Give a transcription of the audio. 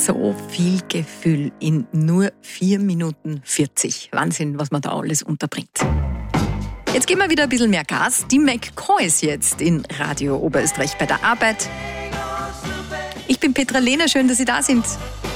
So viel Gefühl in nur 4 Minuten 40. Wahnsinn, was man da alles unterbringt. Jetzt geben wir wieder ein bisschen mehr Gas. Die McCoys jetzt in Radio Oberösterreich bei der Arbeit. Ich bin Petra Lehner, schön, dass Sie da sind.